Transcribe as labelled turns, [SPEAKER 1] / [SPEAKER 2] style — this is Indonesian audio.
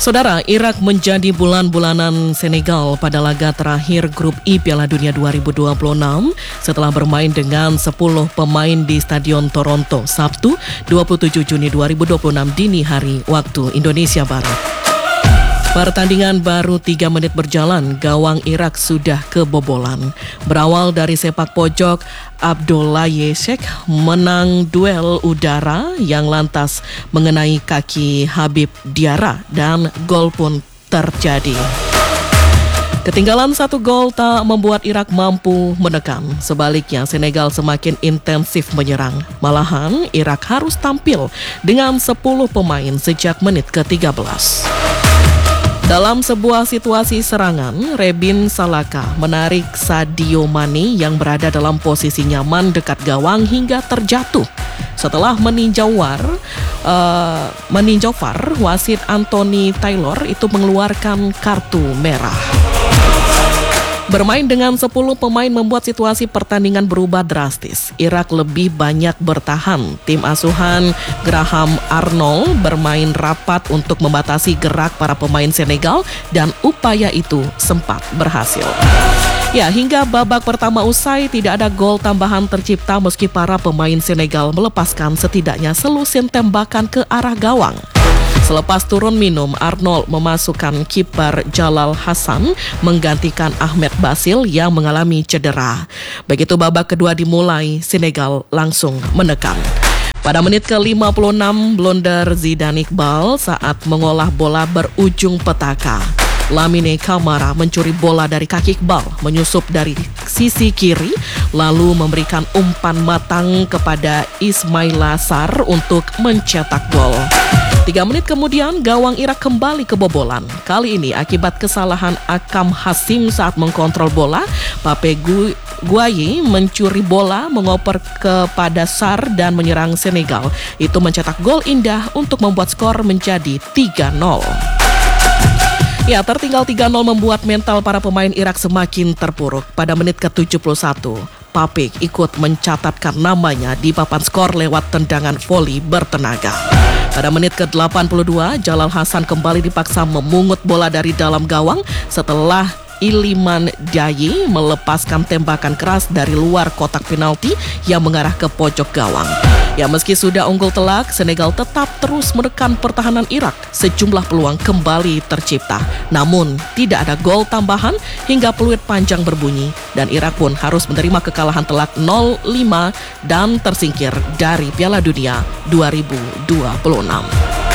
[SPEAKER 1] Saudara, Irak menjadi bulan-bulanan Senegal pada laga terakhir Grup I Piala Dunia 2026 setelah bermain dengan 10 pemain di Stadion Toronto Sabtu 27 Juni 2026 dini hari waktu Indonesia Barat. Pertandingan baru 3 menit berjalan, gawang Irak sudah kebobolan. Berawal dari sepak pojok, Abdoulaye Sheikh menang duel udara yang lantas mengenai kaki Habib Diarra dan gol pun terjadi. Ketinggalan 1 gol tak membuat Irak mampu menekan. Sebaliknya, Senegal semakin intensif menyerang. Malahan, Irak harus tampil dengan 10 pemain sejak menit ke-13. Dalam sebuah situasi serangan, Rebin Salaka menarik Sadio Mane yang berada dalam posisi nyaman dekat gawang hingga terjatuh. Setelah meninjau VAR, wasit Anthony Taylor itu mengeluarkan kartu merah. Bermain dengan 10 pemain membuat situasi pertandingan berubah drastis. Irak lebih banyak bertahan. Tim asuhan Graham Arnold bermain rapat untuk membatasi gerak para pemain Senegal dan upaya itu sempat berhasil. Ya, hingga babak pertama usai tidak ada gol tambahan tercipta meski para pemain Senegal melepaskan setidaknya selusin tembakan ke arah gawang. Selepas turun minum, Arnold memasukkan kiper Jalal Hassan menggantikan Ahmed Basil yang mengalami cedera. Begitu babak kedua dimulai, Senegal langsung menekan. Pada menit ke-56, blunder Zidane Iqbal saat mengolah bola berujung petaka. Lamine Camara mencuri bola dari kaki Iqbal, menyusup dari sisi kiri, lalu memberikan umpan matang kepada Ismaila Sarr untuk mencetak gol. 3 menit kemudian, gawang Irak kembali kebobolan. Kali ini akibat kesalahan Akam Hasim saat mengkontrol bola, Pape Gueye mencuri bola, mengoper kepada Sarr dan menyerang Senegal. Itu mencetak gol indah untuk membuat skor menjadi 3-0. Ya, tertinggal 3-0 membuat mental para pemain Irak semakin terpuruk. Pada menit ke-71, Pape ikut mencatatkan namanya di papan skor lewat tendangan voli bertenaga. Pada menit ke-82, Jalal Hassan kembali dipaksa memungut bola dari dalam gawang setelah Iliman Ndiaye melepaskan tembakan keras dari luar kotak penalti yang mengarah ke pojok gawang. Ya, meski sudah unggul telak, Senegal tetap terus menekan pertahanan Irak. Sejumlah peluang kembali tercipta, namun tidak ada gol tambahan hingga peluit panjang berbunyi dan Irak pun harus menerima kekalahan telak 0-5 dan tersingkir dari Piala Dunia 2026.